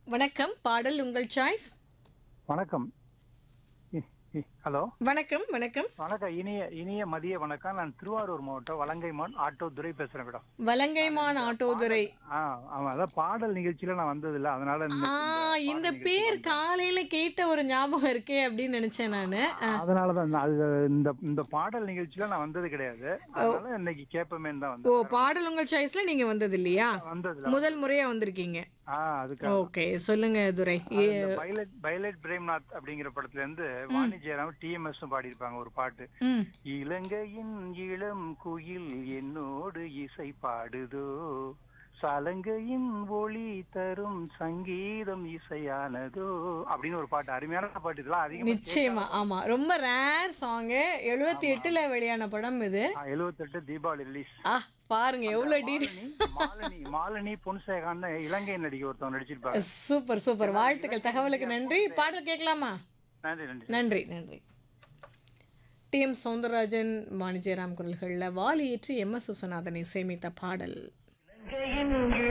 வணக்கம். பாடல் உங்கள் சாய்ஸ். வணக்கம். ஹலோ. வணக்கம், வணக்கம். வணக்கம். இனிய இனிய மதிய வணக்கம். நான் திருவாரூர் மாவட்டம் வலங்கைமான் ஆட்டோ துரை பேசுறேன் மேடம். நான் வலங்கைமான் இந்த ஆட்டோதுரை. பாடல் ஆமா அதான் பாடல் நிகழ்ச்சியில நான் வந்ததில்ல. அதனால ஆ இன்னைக்கு இந்த இந்த பாடல் நிகழ்ச்சிக்கு பேர் வந்தேன். காலையில கேட்ட ஒரு ஞாபகம் இருக்கே அப்படின்னு நினைச்சேன் நானு. அதனால தான் இந்த இந்த பாடல் நிகழ்ச்சியில நான் வந்தது கிடையாது. ஓ அதனால இன்னைக்கு கேட்பமேன்னு தான் ஓ வந்தேன். வேற ஒண்ணும் பாடல் உங்கள் சாய்ஸ்ல நீங்க வந்தது இல்லையா? வந்ததில்ல முதல் வந்ததில்ல. முறையா வந்திருக்கீங்க. அதுக்காக தான். ஓகே, சொல்லுங்க துரை. அது இந்த பைலட் பிரேம்நாத் அப்படிங்கிற படத்துல இருந்து வாணி ஜெயராம் டிஎம்எஸ் பாடியிருப்பாங்க ஒரு பாட்டு. ம். இலங்கையின் இளம் குயில் என்னோடு இசை பாடுதோ, சலங்கையின் ஒளி தரும் சங்கீதம் இசையானதோ அப்படின்னு ஒரு பாட்டு. அருமையான பாட்டு. இதெல்லாம் அதிகமா நிச்சயமா. கேட்காத ஆமா. ரொம்ப ரேர் சாங்கு. ஆமா 78ல வெளியான படம் இது. 78 தீபாவளி ரிலீஸ். பாருங்க அந்த எவ்வளவு டீடைல். மாலினி பொன்சேகான்னு இலங்கை நடிகை ஒருத்தவங்க நடிச்சிருப்பாங்க. Super, super. ஏன்னா வாழ்த்துக்கள். இலங்கை தகவலுக்கு இந்தியா நன்றி. பொன்சேகா. பாடல் கேட்கலாமா? நன்றி நன்றி. நன்றி, நன்றி. டி.எம். சௌந்தரராஜன், வாணி ஜெயராம் குரல்களில் வாலி இயற்றி எம்.எஸ். விஸ்வநாதனை சேமித்த பாடல்.